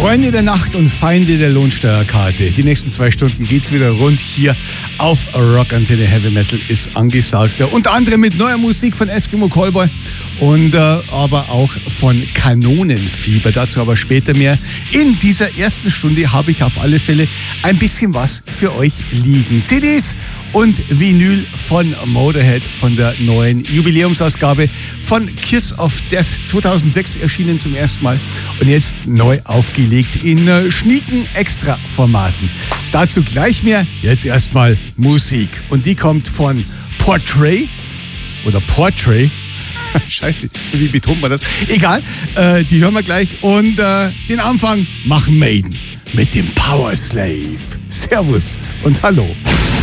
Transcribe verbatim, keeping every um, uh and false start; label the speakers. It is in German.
Speaker 1: Freunde der Nacht und Feinde der Lohnsteuerkarte. Die nächsten zwei Stunden geht's wieder rund hier auf Rock Antenne. Heavy Metal ist angesagt. Unter anderem mit neuer Musik von Eskimo Callboy und äh, aber auch von Kanonenfieber. Dazu aber später mehr. In dieser ersten Stunde habe ich auf alle Fälle ein bisschen was für euch liegen. C Ds und Vinyl von Motorhead, von der neuen Jubiläumsausgabe von Kiss of Death, zweitausendsechs erschienen zum ersten Mal und jetzt neu aufgelegt in äh, schnieken Extra-Formaten. Dazu gleich mehr, jetzt erstmal Musik. Und die kommt von Portrait oder Portrait. Scheiße, wie betont man das? Egal, äh, die hören wir gleich. Und äh, den Anfang machen Maiden mit dem Power Slave. Servus und hallo.